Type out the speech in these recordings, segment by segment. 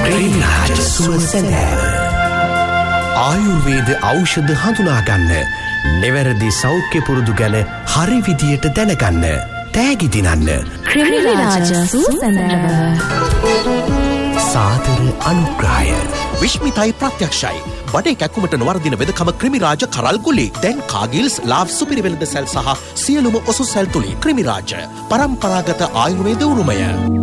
ක්‍රිමිරාජ සුවසැඳෑව. ආයුර්වේද ඖෂධ හඳුනාගන්න, නිවැරදි සෞඛ්‍ය පුරුදු ගැන හරි විදියට දැනගන්න, තෑගි දිනන්න. ක්‍රිමිරාජ සුවසැඳෑව. සාදර අනුග්‍රහය. විශ්මිතයි ප්‍රත්‍යක්ෂයි. බඩේ කැක්කුමට නොවර්දින වෙදකම ක්‍රිමිරාජ කරල්ගුලි. දැන් කාගිල්ස් ලාව් සුපිරිවෙළඳ සැල් සහ සියලුම ඔසු සැල් තුලින් ක්‍රිමිරාජ පරම්පරාගත ආයුර්වේද උරුමය.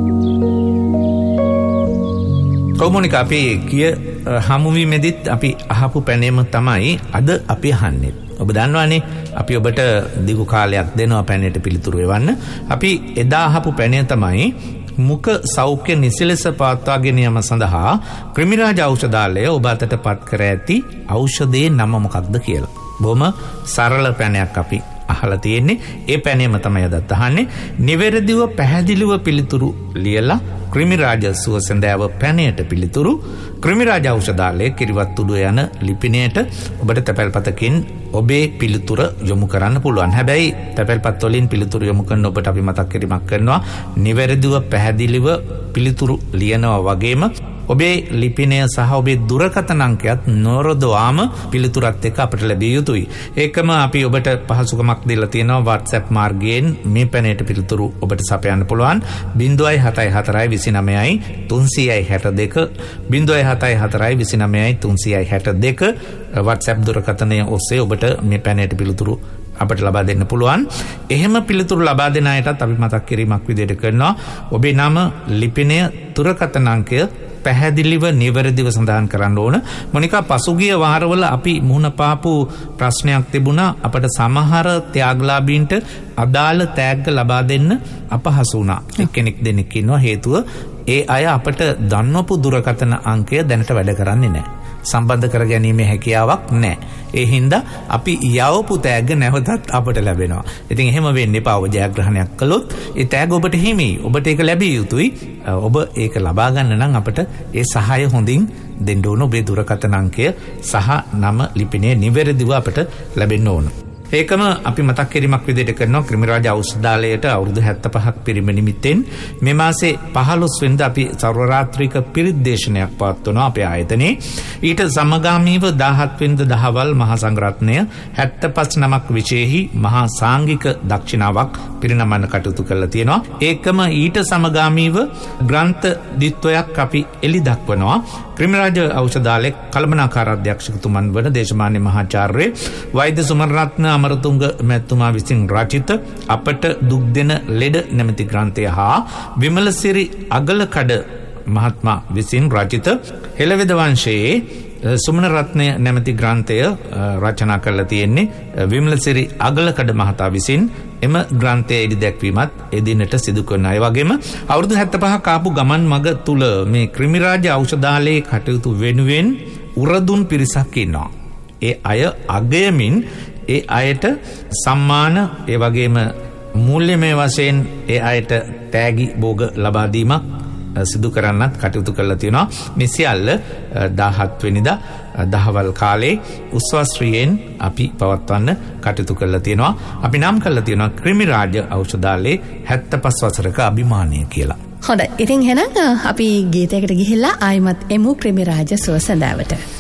කොමුනික අපි ගිය හමුවීමේදීත් අපි අහපු පැනීම තමයි අද අපි අහන්නේ. ඔබ දන්නවනේ අපි ඔබට දිගු කාලයක් දෙනවා පැනයට පිළිතුරු එවන්න. අපි එදා අහපු පැනය තමයි මුඛ සෞඛ්‍ය නිසලස පවත්වා ගැනීම සඳහා ක්‍රිමිරාජ ඖෂධාලය ඔබ අතට පත් කර ඇති ඖෂධයේ නම මොකක්ද කියලා. බොහොම සරල පැනයක් අපි අහලා තියෙන්නේ. ඒ පැනයම තමයි අදත් අහන්නේ. නිවැරදිව පැහැදිලිව පිළිතුරු ලියලා ක්‍රිමිරාජ සුවසැඳෑව පැනයට පිළිතුරු ක්‍රිමිරාජ ඖෂධාලයේ කිරිවත්තුඩුව යන ලිපිණයට ඔබට තැපැල්පතකින් ඔබේ පිළිතුර යොමු කරන්න පුළුවන්. හැබැයි තැපැල්පත් වලින් පිළිතුරු යොමු කරන ඔබට අපි මතක් කිරීමක් කරනවා, නිවැරදිව පැහැදිලිව පිළිතුරු ලියනවා වගේම ඔබේ ලිපිණය සහ ඔබේ දුරකථන අංකයත් නොරදවාම පිළිතුරත් එක්ක අපට ලැබිය යුතුයි. ඒකම අපි ඔබට පහසුකමක් දීලා තියෙනවා WhatsApp මාර්ගයෙන් මේ පැනයට පිළිතුරු ඔබට සපයන්න පුළුවන් 07429 362 07429 362 WhatsApp දුරකථනය ඔස්සේ ඔබට මේ පැනයට පිළිතුරු අපට ලබා දෙන්න පුළුවන්. එහෙම පිළිතුරු ලබා දෙන අයටත් අපි මතක් කිරීමක් විදිහට කරනවා, ඔබේ නම, ලිපිණය, දුරකථන අංකය පැහැදිලිව නිවැරදිව සඳහන් කරන්න ඕන. මොනිකා පසුගිය වාරවල අපි මුහුණ පාපු ප්‍රශ්නයක් තිබුණා, අපට සමහර ත්‍යාගලාභීන්ට අදාළ තෑග්ග ලබා දෙන්න අපහසු වුණා. එක්කෙනෙක් දෙනෙක් ඉන්නවා, හේතුව ඒ අය අපට දන්වපු දුරකථන අංකය දැනට වැඩ කරන්නේ නැහැ. සම්බන්ධ කර ගැනීමේ හැකියාවක් නැහැ. ඒ හින්දා අපි යවපු තෑග්ග නැවතත් අපට ලැබෙනවා. ඉතින් එහෙම වෙන්න එපා. ඔබ ජයග්‍රහණයක් කළොත් ඒ තෑග්ග ඔබට හිමි. ඔබට ඒක ලැබිය යුතුයි. ඔබ ඒක ලබා ගන්න නම් අපට ඒ සහාය හොඳින් දෙන්න ඕන. ඔබේ දුරකථන අංකය සහ නම, ලිපිණය නිවැරදිව අපට ලැබෙන්න ඕන. ඒකම අපි මතක් කිරීමක් විදිහට කරනවා, ක්‍රිමිරාජ ඖෂධාලයට අවුරුදු 75ක් පිරීම නිමිත්තෙන් මේ මාසේ 15 වෙනිදා අපි සර්වරාත්‍රික පිරිත් දේශනයක් පවත්වනවා අපේ ආයතනයේ. ඊට සමගාමීව 17 වෙනිදා දහවල් මහා සංඝරත්නය 75 නමක් විශේෂී මහා සාංගික දක්ෂිනාවක් පිරිනමන්න කටයුතු කරලා තියෙනවා. ඒකම ඊට සමගාමීව ග්‍රන්ථ ද්විත්වයක් අපි එලි දක්වනවා. ක්‍රිමිරාජ ඖෂධාලයේ කළමනාකාර අධ්‍යක්ෂකතුමන් වන දේශමාන්‍ය මහාචාර්ය වෛද්‍ය සුමරත්න අමරතුංග මැතිතුමා විසින් රචිත අපට දුක් දෙන ලෙඩ නැමැති ග්‍රන්ථය හා විමලසිරි අගලකඩ මහත්මයා විසින් රචිත හෙළවෙද වංශයේ සුමන රත්නය නැමැති ග්‍රන්ථය රචනා කරලා තියෙන්නේ විමලසිරි අගලකඩ මහතා විසින්. එම ග්‍රන්ථය එළි දැක්වීමත් එදිනට සිදු කරන අය වගේම අවුරුදු 75ක් ආපු ගමන් මග තුල මේ ක්‍රිමිරාජ ඖෂධාලයේ කටයුතු වෙනුවෙන් උරදුන් පිරිසක් ඉන්නවා. ඒ අය අගයමින් ඒ අයට සම්මාන, ඒ වගේම මූල්‍යමය වශයෙන් ඒ අයට තෑගි භෝග ලබා දීමක් සිදු කරන්නත් කටයුතු කරලා තියෙනවා. මේ සියල්ල 17 වෙනිදා දහවල් කාලේ උස්වාශ්‍රීයෙන් අපි පවත්වන්න කටයුතු කරලා තියෙනවා. අපි නම් කරලා තියෙනවා ක්‍රිමිරාජ ඖෂධාලයේ 75 වසරක අභිමානය කියලා. හොඳයි. ඉතින් එහෙනම් අපි ගීතයකට ගිහිල්ලා ආයිමත් එමු ක්‍රිමිරාජ සුවසැඳෑවට.